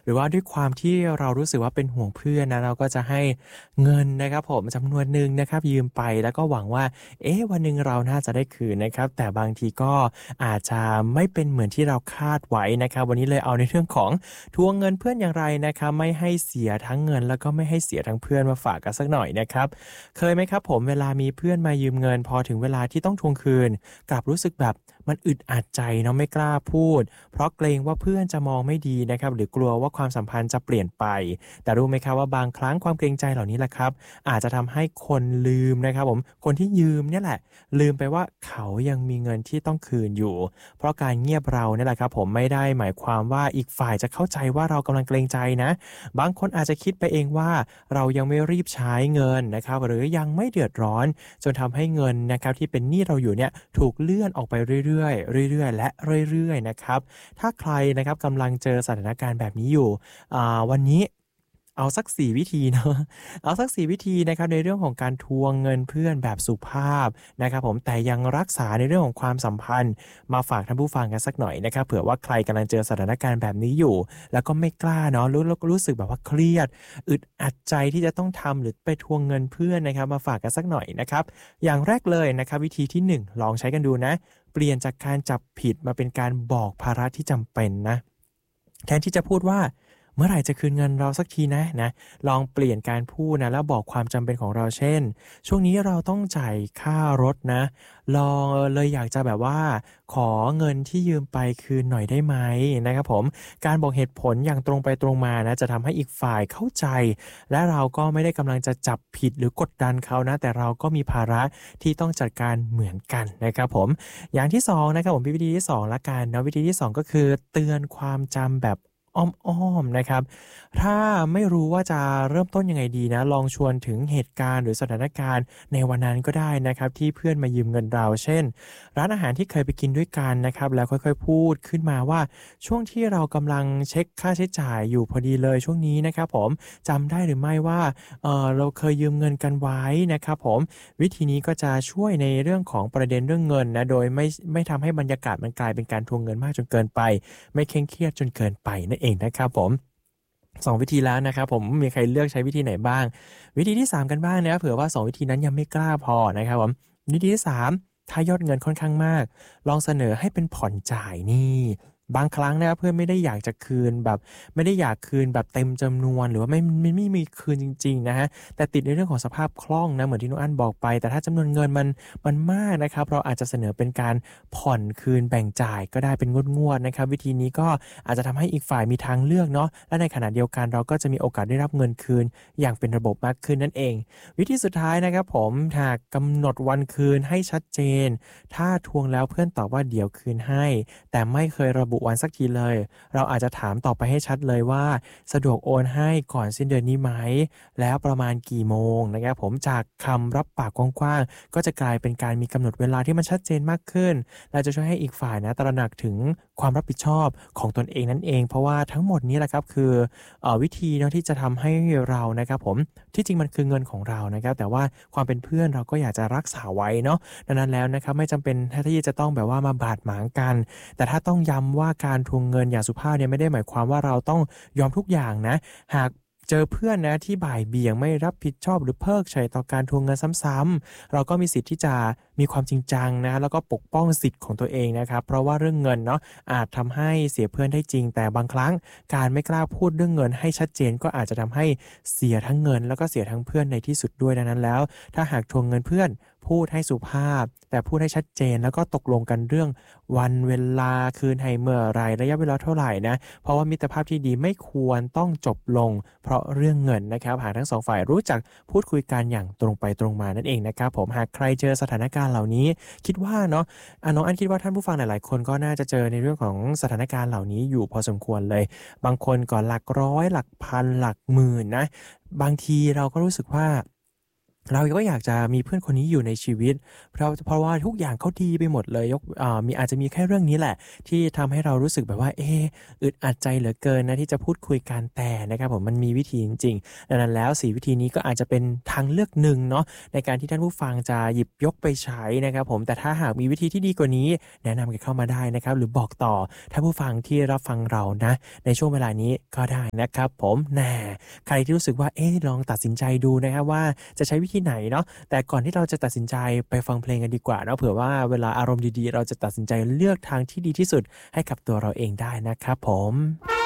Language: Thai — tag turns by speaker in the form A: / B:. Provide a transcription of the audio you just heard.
A: รือว่าด้วยความที่เรารู้สึกว่าเป็นห่วงเพื่อนนะเราก็จะให้เงินนะครับผมจำนวนหนึ่งนะครับยืมไปแล้วก็หวังว่าวันหนึ่งเราน่าจะได้คืนนะครับแต่บางทีก็อาจจะไม่เป็นเหมือนที่เราคาดไว้นะครับวันนี้เลยเอาในเรื่องของทวงเงินเพื่อนอย่างไรนะครับไม่ให้เสียทั้งเงินแล้วก็ไม่ให้เสียทั้งเพื่อนมาฝากกันสักหน่อยนะครับเคยไหมครับผมเวลามีเพื่อนมายืมเงินพอถึงเวลาที่ต้องทวงคืนกลับรู้สึกแบบมันอึดอัดใจเนาะไม่กล้าพูดเพราะเกรงว่าเพื่อนจะมองไม่ดีนะครับหรือกลัวว่าความสัมพันธ์จะเปลี่ยนไปแต่รู้ไหมครับว่าบางครั้งความเกรงใจเหล่านี้แหละครับอาจจะทำให้คนลืมนะครับผมคนที่ยืมเนี่ยแหละลืมไปว่าเขายังมีเงินที่ต้องคืนอยู่เพราะการเงียบเราเนี่ยแหละครับผมไม่ได้หมายความว่าอีกฝ่ายจะเข้าใจว่าเรากำลังเกรงใจนะบางคนอาจจะคิดไปเองว่าเรายังไม่รีบใช้เงินนะครับหรือยังไม่เดือดร้อนจนทำให้เงินนะครับที่เป็นหนี้เราอยู่เนี่ยถูกเลื่อนออกไปเรื่อยๆเรื่อยๆและเรื่อยๆนะครับถ้าใครนะครับกำลังเจอสถานการณ์แบบนี้อยู่วันนี้เอาสัก4วิธีเนาะเอาสัก4วิธีนะครับในเรื่องของการทวงเงินเพื่อนแบบสุภาพนะครับผมแต่ยังรักษาในเรื่องของความสัมพันธ์มาฝากท่านผู้ฟังกันสักหน่อยนะครับเผื่อว่าใครกำลังเจอสถานการณ์แบบนี้อยู่แล้วก็ไม่กล้าเนาะแล้วก็รู้สึกแบบว่าเครียดอึดอัดใจที่จะต้องทำหรือไปทวงเงินเพื่อนนะครับมาฝากกันสักหน่อยนะครับอย่างแรกเลยนะครับวิธีที่1ลองใช้กันดูนะเปลี่ยนจากการจับผิดมาเป็นการบอกภาระที่จำเป็นนะแทนที่จะพูดว่าเมื่อไหร่จะคืนเงินเราสักทีนะลองเปลี่ยนการพูดนะแล้วบอกความจำเป็นของเราเช่นช่วงนี้เราต้องจ่ายค่ารถนะลองเลยอยากจะแบบว่าขอเงินที่ยืมไปคืนหน่อยได้ไหมนะครับผมการบอกเหตุผลอย่างตรงไปตรงมานะจะทำให้อีกฝ่ายเข้าใจและเราก็ไม่ได้กำลังจะจับผิดหรือกดดันเขานะแต่เราก็มีภาระที่ต้องจัดการเหมือนกันนะครับผมอย่างที่2นะครับผมวิธีที่2ละกันนะวิธีที่2ก็คือเตือนความจำแบบอ้อมๆนะครับถ้าไม่รู้ว่าจะเริ่มต้นยังไงดีนะลองชวนถึงเหตุการณ์หรือสถานการณ์ในวันนั้นก็ได้นะครับที่เพื่อนมายืมเงินเราเช่นร้านอาหารที่เคยไปกินด้วยกันนะครับแล้วค่อยๆพูดขึ้นมาว่าช่วงที่เรากำลังเช็คค่าใช้จ่ายอยู่พอดีเลยช่วงนี้นะครับผมจำได้หรือไม่ว่าเราเคยยืมเงินกันไว้นะครับผมวิธีนี้ก็จะช่วยในเรื่องของประเด็นเรื่องเงินนะโดยไม่ทำให้บรรยากาศมันกลายเป็นการทวงเงินมากจนเกินไปไม่เคร่งเครียดจนเกินไปนั่นเองนะครับผม2วิธีแล้วนะครับผมมีใครเลือกใช้วิธีไหนบ้างวิธีที่3กันบ้างนะครับเผื่อว่า2วิธีนั้นยังไม่กล้าพอนะครับผมวิธีที่3ถ้ายอดเงินค่อนข้างมากลองเสนอให้เป็นผ่อนจ่ายนี่บางครั้งนะครับเพื่อนไม่ได้อยากจะคืนแบบไม่ได้อยากคืนแบบเต็มจำนวนหรือว่าไม่มีคืนจริงๆนะฮะแต่ติดในเรื่องของสภาพคล่องนะเหมือนที่น้องอั้นบอกไปแต่ถ้าจำนวนเงินมันมากนะครับเราอาจจะเสนอเป็นการผ่อนคืนแบ่งจ่ายก็ได้เป็นงวดๆนะครับวิธีนี้ก็อาจจะทำให้อีกฝ่ายมีทางเลือกเนาะและในขณะเดียวกันเราก็จะมีโอกาสได้รับเงินคืนอย่างเป็นระบบมากขึ้นนั่นเองวิธีสุดท้ายนะครับผมหากกำหนดวันคืนให้ชัดเจนถ้าทวงแล้วเพื่อนตอบว่าเดี๋ยวคืนให้แต่ไม่เคยระบุวันสักทีเลยเราอาจจะถามต่อไปให้ชัดเลยว่าสะดวกโอนให้ก่อนสิ้นเดือนนี้ไหมแล้วประมาณกี่โมงนะครับผมจากคำรับปากกว้างๆก็จะกลายเป็นการมีกำหนดเวลาที่มันชัดเจนมากขึ้นและจะช่วยให้อีกฝ่ายนะตระหนักถึงความรับผิดชอบของตนเองนั่นเองเพราะว่าทั้งหมดนี้แหละครับคือวิธีเนาะที่จะทำให้เรานะครับผมที่จริงมันคือเงินของเรานะครับแต่ว่าความเป็นเพื่อนเราก็อยากจะรักษาไว้เนาะดังนั้นแล้วนะครับไม่จำเป็นที่จะต้องแบบว่ามาบาดหมางกันแต่ถ้าต้องย้ำว่าการทวงเงินอย่างสุภาพเนี่ยไม่ได้หมายความว่าเราต้องยอมทุกอย่างนะหากเจอเพื่อนนะที่บ่ายเบี่ยงไม่รับผิดชอบหรือเพิกเฉยต่อการทวงเงินซ้ำๆเราก็มีสิทธิ์ที่จะมีความจริงจังนะแล้วก็ปกป้องสิทธิ์ของตัวเองนะครับเพราะว่าเรื่องเงินเนาะอาจทำให้เสียเพื่อนได้จริงแต่บางครั้งการไม่กล้าพูดเรื่องเงินให้ชัดเจนก็อาจจะทำให้เสียทั้งเงินแล้วก็เสียทั้งเพื่อนในที่สุดด้วยดังนั้นแล้วถ้าหากทวงเงินเพื่อนพูดให้สุภาพแต่พูดให้ชัดเจนแล้วก็ตกลงกันเรื่องวันเวลาคืนให้เมื่อไรระยะเวลาเท่าไหร่นะเพราะว่ามิตรภาพที่ดีไม่ควรต้องจบลงเพราะเรื่องเงินนะครับหากทั้งสองฝ่ายรู้จักพูดคุยกันอย่างตรงไปตรงมานั่นเองนะครับผมหากใครเจอสถานการณ์เหล่านี้คิดว่าเนาะน้องอันคิดว่าท่านผู้ฟังหลายๆคนก็น่าจะเจอในเรื่องของสถานการณ์เหล่านี้อยู่พอสมควรเลยบางคนก็หลักร้อยหลักพันหลักหมื่นนะบางทีเราก็รู้สึกว่าเราก็อยากจะมีเพื่อนคนนี้อยู่ในชีวิตเพราะว่าทุกอย่างเขาดีไปหมดเลยอาจจะมีแค่เรื่องนี้แหละที่ทำให้เรารู้สึกแบบว่าอึดอัดใจเหลือเกินนะที่จะพูดคุยกันแต่นะครับผมมันมีวิธีจริงๆดังนั้นแล้ว4วิธีนี้ก็อาจจะเป็นทางเลือกหนึ่งเนาะในการที่ท่านผู้ฟังจะหยิบยกไปใช้นะครับผมแต่ถ้าหากมีวิธีที่ดีกว่านี้แนะนำกันเข้ามาได้นะครับหรือบอกต่อท่านผู้ฟังที่รับฟังเรานะในช่วงเวลานี้ก็ได้นะครับผมใครที่รู้สึกว่าลองตัดสินใจดูนะครับว่าจะใช้วิธีไหนเนาะแต่ก่อนที่เราจะตัดสินใจไปฟังเพลงกันดีกว่าเนาะเผื่อว่าเวลาอารมณ์ดีๆเราจะตัดสินใจเลือกทางที่ดีที่สุดให้กับตัวเราเองได้นะครับผม